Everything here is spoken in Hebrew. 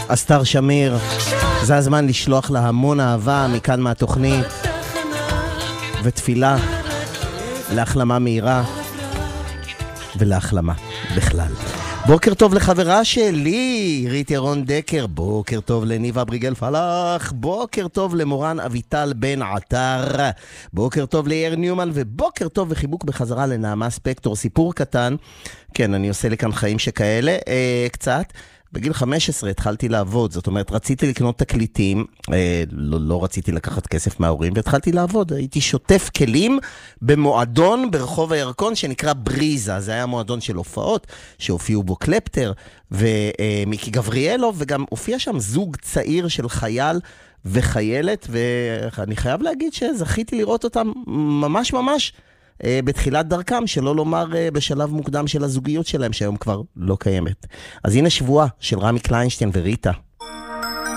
אסתר שמיר, זה הזמן לשלוח לה המון אהבה מכאן מהתוכנית ותפילה להחלמה מהירה ולהחלמה בכלל. בוקר טוב לחברה שלי, רית ירון דקר, בוקר טוב לניבה בריגל פלח, בוקר טוב למורן אביטל בן עטר, בוקר טוב ליאיר ניומן, ובוקר טוב וחיבוק בחזרה לנעמה ספקטור. סיפור קטן, כן, אני עושה לי כאן חיים שכאלה, קצת. בגיל 15 התחלתי לעבוד, זאת אומרת, רציתי לקנות תקליטים, לא רציתי לקחת כסף מההורים, והתחלתי לעבוד, הייתי שוטף כלים במועדון ברחוב הירקון שנקרא בריזה, זה היה מועדון של הופעות, שהופיעו בו קלפטר ומיקי גבריאלוב, וגם הופיע שם זוג צעיר של חייל וחיילת, ואני חייב להגיד שזכיתי לראות אותם ממש ממש בתחילת דרכם, שלא לומר בשלב מוקדם של הזוגיות שלהם, שהיום כבר לא קיימת. אז הנה שבועה של רמי קליינשטיין וריטה.